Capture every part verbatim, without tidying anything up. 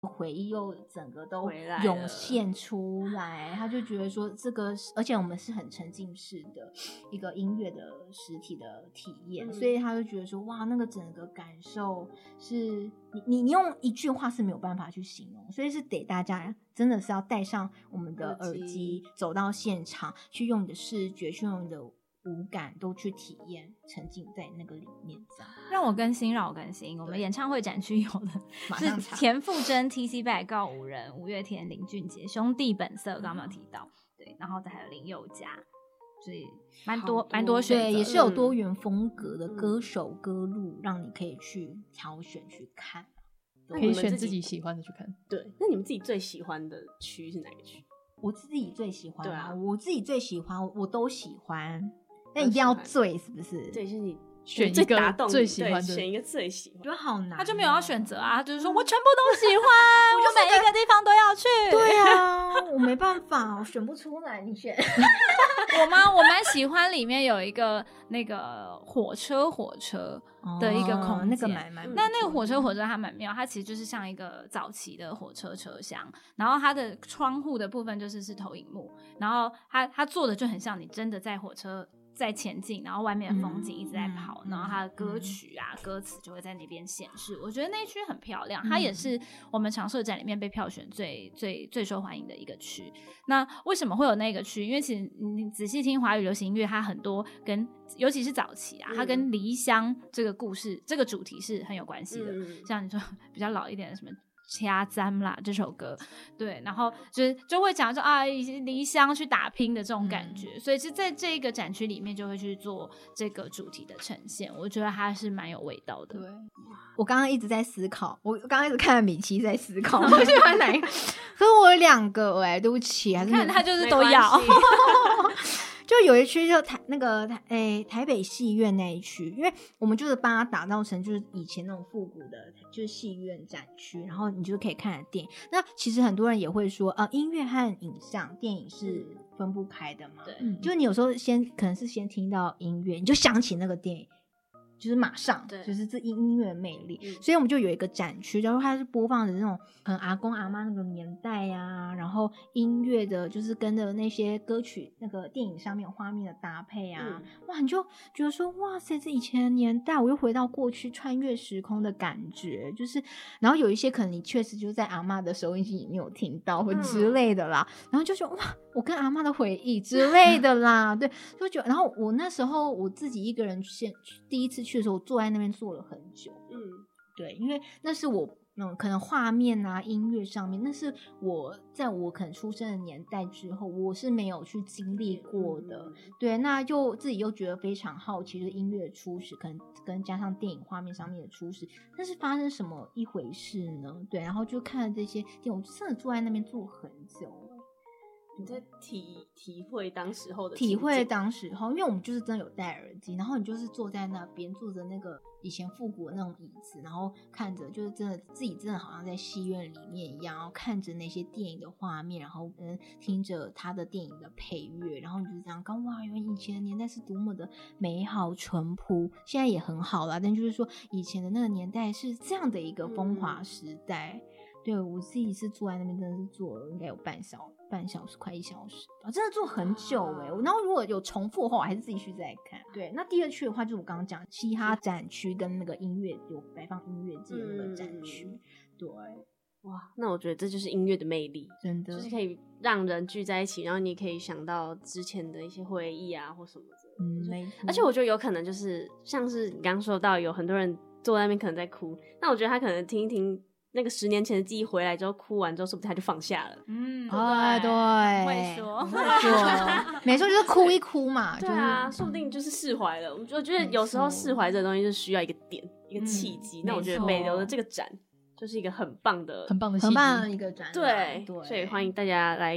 回忆又整个都涌现出来，他就觉得说这个，而且我们是很沉浸式的一个音乐的实体的体验，嗯、所以他就觉得说哇，那个整个感受是你你你用一句话是没有办法去形容，所以是得大家真的是要戴上我们的耳机，走到现场去用你的视觉，去用你的五感都去体验，沉浸在那个里面。这样让我更新，让我更新。我们演唱会展区有的是田馥甄、T C 拜告五人、五月天、林俊杰、兄弟本色，刚刚有提到，对，然后再还有林宥嘉，所以蛮多蛮多选择， 对，也是有多元风格的歌手、嗯、歌路，让你可以去挑选去看， 可以选自己喜欢的去看。 对，那你们自己最喜欢的区是哪个区？ 我自己最喜欢， 对啊， 我自己最喜欢，我都喜欢。但一定要最是不是？ 对，就是你选一个最喜欢的， 选一个最喜欢， 我觉得好难、啊。 他就没有要选择啊，他就是说我全部都喜欢，我就每一个地方都要去。 对啊，我没办法，我选不出来，你选。 我吗？我蛮喜欢里面有一个那个火车火车的一个空间，哦、 那个蛮蛮。 那那个火车火车它蛮妙，它其实就是像一个早期的火车车厢，然后它的窗户的部分就是是投影幕，然后它它做的就很像你真的在火车在前进，然后外面的风景一直在跑、嗯、然后它的歌曲啊、嗯、歌词就会在那边显示。我觉得那一区很漂亮，它也是我们常设展里面被票选最最最受欢迎的一个区。那为什么会有那个区？因为其实你仔细听华语流行音乐，它很多跟尤其是早期啊，它跟离乡这个故事、嗯、这个主题是很有关系的、嗯、像你说比较老一点的什么掐簪啦这首歌，对，然后就是就会讲说啊离乡去打拼的这种感觉、嗯、所以是在这个展区里面就会去做这个主题的呈现，我觉得它是蛮有味道的。 对，我刚刚一直在思考，我刚刚一直看了米奇在思考我喜欢哪一个，可是我有两个哎、欸，对不起，还是看他就是都要就有一区就台那个台诶、欸、台北戏院那一区，因为我们就是帮它打造成就是以前那种复古的，就是戏院展区，然后你就可以看的电影。那其实很多人也会说，呃，音乐和影像电影是分不开的嘛。 对、 嗯，就你有时候先可能是先听到音乐，你就想起那个电影。就是马上，就是这音乐的魅力、嗯，所以我们就有一个展区，然后它是播放的那种可能阿公阿嬷那个年代啊，然后音乐的就是跟着那些歌曲那个电影上面画面的搭配啊、嗯，哇，你就觉得说哇塞，这以前的年代，我又回到过去，穿越时空的感觉，就是，然后有一些可能你确实就在阿嬷的收音机里面有听到或之类的啦，嗯、然后就说哇，我跟阿嬷的回忆之类的啦，对，就觉得，然后我那时候我自己一个人先第一次去。去的时候，我坐在那边坐了很久。嗯，对，因为那是我嗯，可能画面啊、音乐上面，那是我在我可能出生的年代之后，我是没有去经历过的。嗯、对，那就自己又觉得非常好奇，就是音乐的初始，可能跟加上电影画面上面的初始，但是发生什么一回事呢？对，然后就看了这些电影，我真的坐在那边坐很久。 你在体体会当时候的体会当时候，因为我们就是真的有戴耳机，然后你就是坐在那边，坐着那个以前复古的那种椅子，然后看着就是真的自己真的好像在戏院里面一样，然后看着那些电影的画面，然后嗯听着他的电影的配乐，然后你就是这样刚哇，原来以前的年代是多么的美好淳朴，现在也很好啦，但就是说以前的那个年代是这样的一个风华时代。嗯，对，我自己是坐在那边，真的是坐了应该有半小半小时，快一小时吧，真的坐很久哎、欸。然后如果有重复的话，我还是自己去再看。对，那第二区的话，就是我刚刚讲嘻哈展区跟那个音乐有摆放音乐季的那个展区、嗯。对， 哇，那我觉得这就是音乐的魅力， 真的就是可以让人聚在一起，然后你可以想到之前的一些回忆啊，或什么的。 嗯，没错。 而且我觉得有可能就是像是你刚刚说到，有很多人坐在那边可能在哭，那我觉得他可能听一听。那个十年前的记忆回来之后，哭完之后，是不是他就放下了？ 嗯， 对对， 会说， 会说，没错，就是哭一哭嘛。 对啊，就是、说不定就是释怀了。我觉得有时候释怀这个东西是需要一个点，一个契机、嗯。那我觉得北流的这个展就是一个很棒的、 很棒的、 很棒的一个展。 对，对，所以欢迎大家来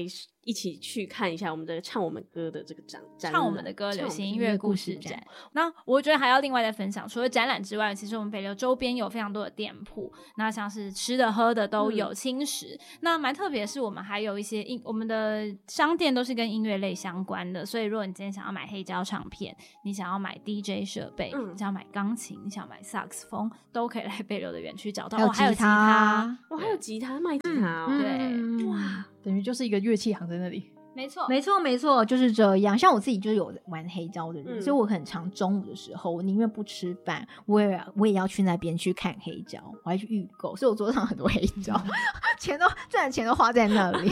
一起去看一下我们的唱我们歌的这个展展唱我们的歌流行音乐故事展。那我觉得还要另外再分享，除了展览之外，其实我们北流周边有非常多的店铺，那像是吃的喝的都有，轻食、嗯、那蛮特别的是我们还有一些音我们的商店都是跟音乐类相关的，所以如果你今天想要买黑胶唱片，你想要买 D J 设备、嗯、你想要买钢琴，你想要买萨克斯风，都可以来北流的园区找到。 还有吉他， 哇、哦，还有吉他卖吉他哦、 嗯、对、 嗯、哇，等于就是一个乐器行在那里。 没错没错没错，就是这样。像我自己就是有玩黑胶的人、嗯、所以我很常中午的时候我宁愿不吃饭，我也我也要去那边去看黑胶，我还去预购，所以我桌上很多黑胶钱都赚的钱都花在那里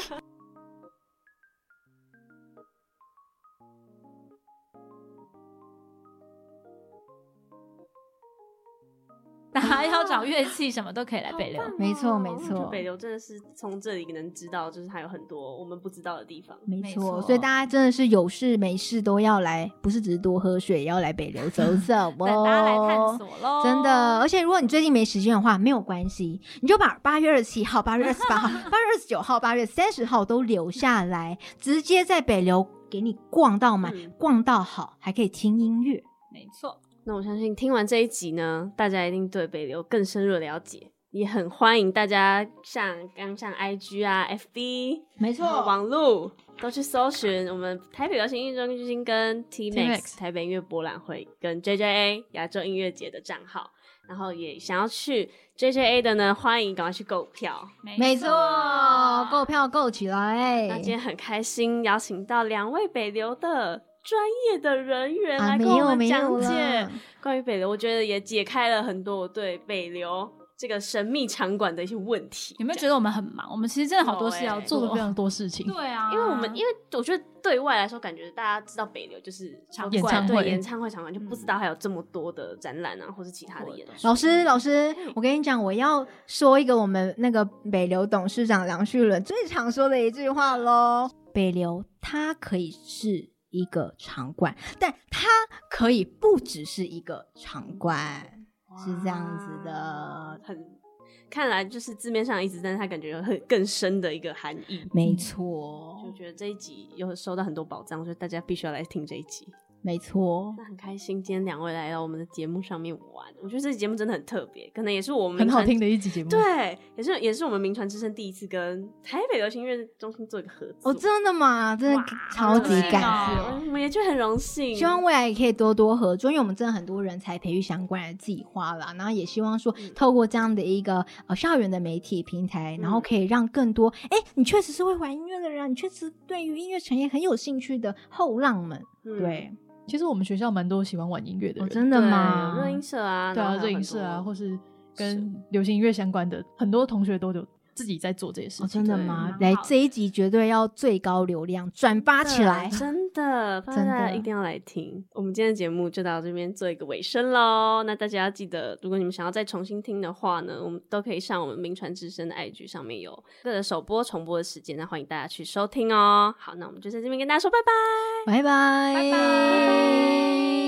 大家要找乐器什么都可以来北流、 哦、没错没错， 北流真的是从这里能知道就是还有很多我们不知道的地方。 没错，所以大家真的是有事没事都要来，不是只是多喝水，也要来北流走走哦带大家来探索咯， 真的。而且如果你最近没时间的话没有关系，你就把八月二十七号八月二十八号八月二十九号八月三十号都留下来直接在北流给你逛到满、嗯、逛到好，还可以听音乐。 没错， 那我相信听完这一集呢，大家一定对北流更深入了解，也很欢迎大家像刚像 I G 啊 F B 没错网路都去搜寻我们台北流行音乐中心跟 T Max 台北音乐博览会跟 J J A 亚洲音乐节的账号，然后也想要去 J J A 的呢，欢迎赶快去购票。 没错，购票购起来。 那今天很开心邀请到两位北流的专业的人员来跟我们讲解关于北流，我觉得也解开了很多我对北流这个神秘场馆的一些问题。 有没有觉得我们很忙？我们其实真的好多事要做， 做了非常多事情。 对啊， 因为我们因为我觉得对外来说，感觉大家知道北流就是场馆， 演唱会对演唱会场馆，就不知道还有这么多的展览啊，或是其他的演出。 老师，老师，我跟你讲，我要说一个我们那个北流董事长梁旭伦最常说的一句话咯，北流它可以是一个场馆，但它可以不只是一个场馆，是这样子的。 很看来就是字面上的意思，但是它感觉有很更深的一个含义。 没错， 就觉得这一集有收到很多宝藏，所以大家必须要来听这一集。 没错， 那很开心今天两位来到我们的节目上面玩，我觉得这期节目真的很特别，可能也是我们很好听的一集节目。 对，也是也是我们名传之声第一次跟台北流行音乐中心做一个合作。 哦，真的吗？真的超级感谢， 我们也就很荣幸。 希望未来也可以多多合作，因为我们真的很多人才培育相关的计划啦，然后也希望说透过这样的一个呃校园的媒体平台，然后可以让更多哎、嗯，你确实是会玩音乐的人，你确实对于音乐产业很有兴趣的后浪们，嗯、对。 其实我们学校蛮多喜欢玩音乐的人、 哦、真的吗？ 热音社啊， 对啊，热音社啊，或是跟流行音乐相关的，很多同学都有自己在做这些事情。 哦、真的吗？来这一集绝对要最高流量，转发起来， 真的，大家一定要来听。我们今天的节目就到这边做一个尾声咯。那大家要记得，如果你们想要再重新听的话呢，我们都可以上我们名传之声的 I G 上面有各个首播重播的时间，那欢迎大家去收听哦。好，那我们就在这边跟大家说拜拜， 拜拜，拜拜。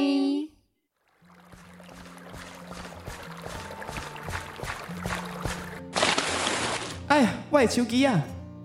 哎呀，我的手机啊！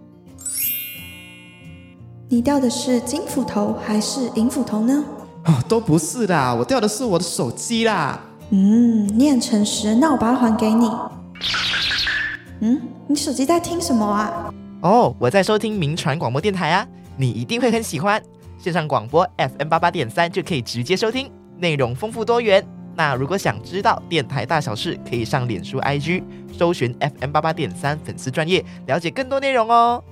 你掉的是金斧头还是银斧头呢？ 哦，都不是啦，我掉的是我的手机啦。 嗯，你很诚实，那我把它还给你。嗯，你手机在听什么啊？ 哦，我在收听名传广播电台啊，你一定会很喜欢。线上广播 F M 八八点三就可以直接收听，内容丰富多元。那如果想知道电台大小事，可以上脸书 I G 搜寻 F M 八八点三粉丝专页，了解更多内容哦。